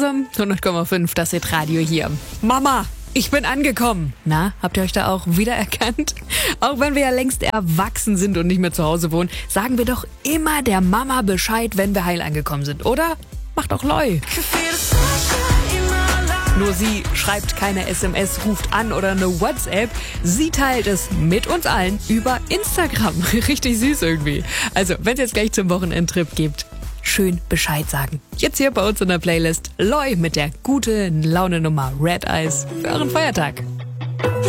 zusammen, 100,5, das Hit-Radio hier. Mama, ich bin angekommen. Na, habt ihr euch da auch wiedererkannt? Auch wenn wir ja längst erwachsen sind und nicht mehr zu Hause wohnen, sagen wir doch immer der Mama Bescheid, wenn wir heil angekommen sind, oder? Macht doch Leu. Nur sie schreibt keine SMS, ruft an oder eine WhatsApp. Sie teilt es mit uns allen über Instagram. Richtig süß irgendwie. Also, wenn es jetzt gleich zum Wochenendtrip gibt, schön Bescheid sagen. Jetzt hier bei uns in der Playlist Loi mit der guten Laune-Nummer Red Eyes für euren Feiertag.